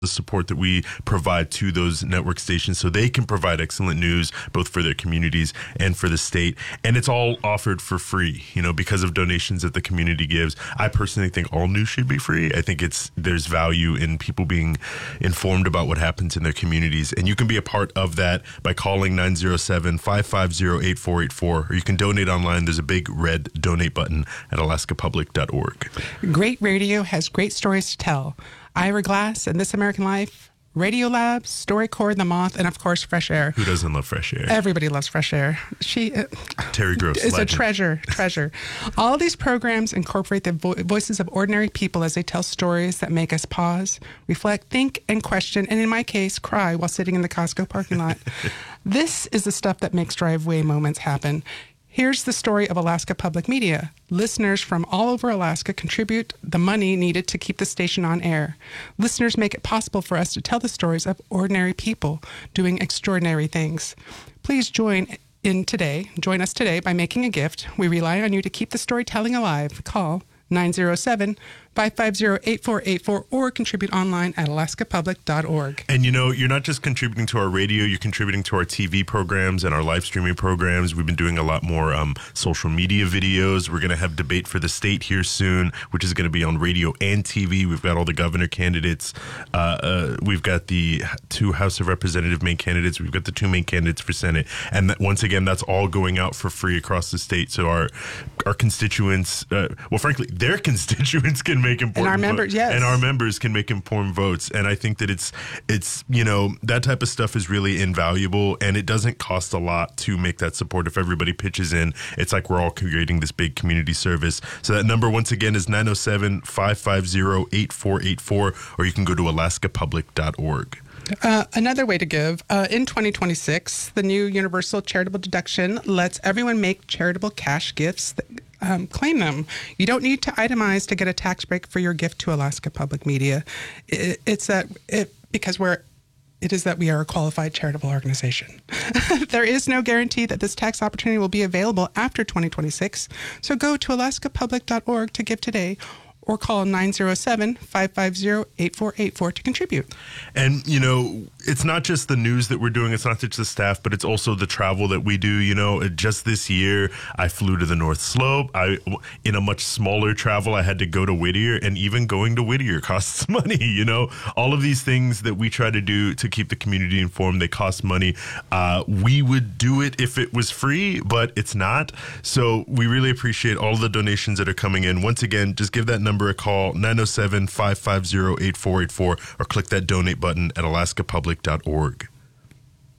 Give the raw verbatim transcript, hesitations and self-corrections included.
the support that we provide to those network stations so they can provide excellent news both for their communities and for the state. And it's all offered for free, you know, because of donations that the community gives. I personally think all news should be free. I think it's there's value in people being informed about what happens in their communities. And you can be a part of that by calling nine zero seven, five five zero, eight four eight four, or you can donate online. There's a big red donate button at alaska public dot org. Great radio has great stories to tell. Ira Glass and This American Life, Radio Labs, StoryCorps, The Moth, and of course, Fresh Air. Who doesn't love Fresh Air? Everybody loves Fresh Air. She uh, Terry Gross is legend. a treasure, treasure. All of these programs incorporate the vo- voices of ordinary people as they tell stories that make us pause, reflect, think, and question, and in my case, cry while sitting in the Costco parking lot. This is the stuff that makes driveway moments happen. Here's the story of Alaska Public Media. Listeners from all over Alaska contribute the money needed to keep the station on air. Listeners make it possible for us to tell the stories of ordinary people doing extraordinary things. Please join in today. Join us today by making a gift. We rely on you to keep the storytelling alive. Call nine zero seven, five five zero, eight four eight four or contribute online at alaska public dot org. And you know, you're not just contributing to our radio, you're contributing to our T V programs and our live streaming programs. We've been doing a lot more um, social media videos. We're going to have Debate for the State here soon, which is going to be on radio and T V. We've got all the governor candidates. Uh, uh, we've got the two House of Representative main candidates. We've got the two main candidates for Senate. And that, once again, that's all going out for free across the state. So our our constituents, uh, well, frankly, their constituents can make important and our members, votes. yes, and our members can make informed votes. And I think that it's it's you know that type of stuff is really invaluable, and it doesn't cost a lot to make that support. If everybody pitches in, it's like we're all creating this big community service. So that number once again is nine zero seven, five five zero, eight four eight four, or you can go to alaska public dot org. Uh, another way to give, uh, in twenty twenty-six, the new universal charitable deduction lets everyone make charitable cash gifts. That, um, claim them. You don't need to itemize to get a tax break for your gift to Alaska Public Media. It, it's that it, because we're it is that we are a qualified charitable organization. There is no guarantee that this tax opportunity will be available after twenty twenty-six, so go to alaska public dot org to give today, or call nine zero seven, five five zero, eight four eight four to contribute. And, you know, it's not just the news that we're doing, it's not just the staff, but it's also the travel that we do. You know, just this year, I flew to the North Slope. I, in a much smaller travel, I had to go to Whittier, and even going to Whittier costs money, you know. All of these things that we try to do to keep the community informed, they cost money. Uh, we would do it if it was free, but it's not. So we really appreciate all the donations that are coming in. Once again, just give that number Number a call, nine zero seven, five five zero, eight four eight four, or click that donate button at alaska public dot org.